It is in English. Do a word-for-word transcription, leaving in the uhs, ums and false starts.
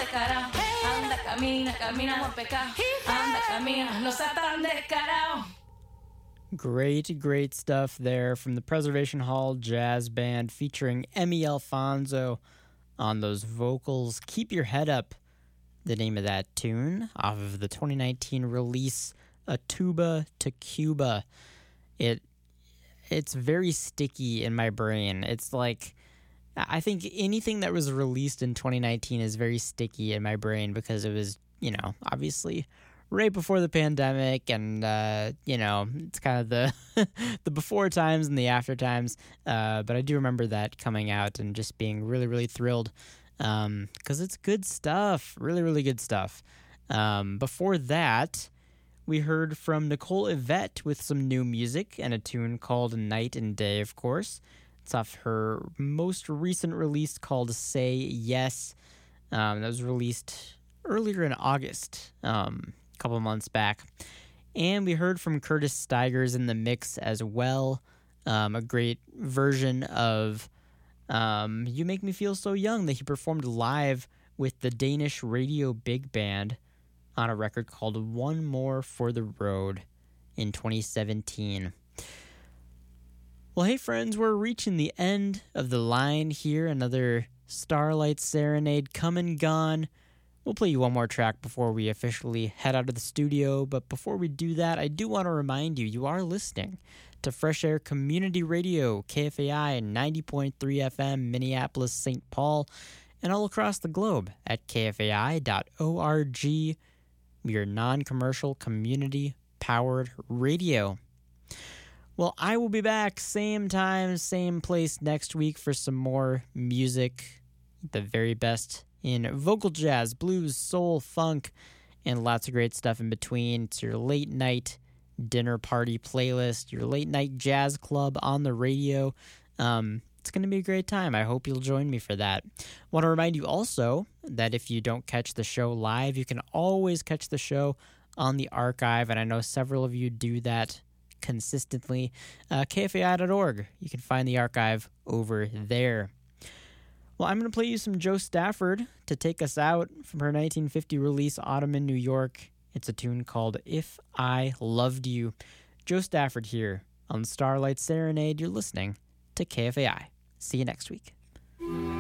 descarado. Anda, camina, camina por pecado. Anda, camina, no seas tan descarado. Great, great stuff there from the Preservation Hall Jazz Band featuring Emmy Alfonso on those vocals. Keep Your Head Up, the name of that tune, off of the twenty nineteen release, A Tuba to Cuba. It It's very sticky in my brain. It's like, I think anything that was released in twenty nineteen is very sticky in my brain because it was, you know, obviously right before the pandemic, and uh, you know, it's kind of the the before times and the after times. Uh, but I do remember that coming out and just being really, really thrilled because um, it's good stuff, really, really good stuff. Um, before that, we heard from Nicole Yvette with some new music and a tune called Night and Day, of course. It's off her most recent release called Say Yes. Um, that was released earlier in August. Um, couple months back. And we heard from Curtis Stigers in the mix as well. Um, a great version of um, You Make Me Feel So Young that he performed live with the Danish Radio Big Band on a record called One More for the Road in twenty seventeen. Well, hey friends, we're reaching the end of the line here. Another Starlight Serenade come and gone. We'll play you one more track before we officially head out of the studio, but before we do that, I do want to remind you, you are listening to Fresh Air Community Radio, K F A I ninety point three F M, Minneapolis, Saint Paul, and all across the globe at k f a i dot org, your non-commercial, community-powered radio. Well, I will be back same time, same place next week for some more music, the very best in vocal jazz, blues, soul, funk, and lots of great stuff in between. It's your late night dinner party playlist, your late night jazz club on the radio. Um, it's going to be a great time. I hope you'll join me for that. Want to remind you also that if you don't catch the show live, you can always catch the show on the archive, and I know several of you do that consistently. Uh, K F A I dot org. You can find the archive over there. Well, I'm going to play you some Jo Stafford to take us out from her nineteen fifty release, Autumn in New York. It's a tune called If I Loved You. Jo Stafford here on Starlight Serenade. You're listening to K F A I. See you next week.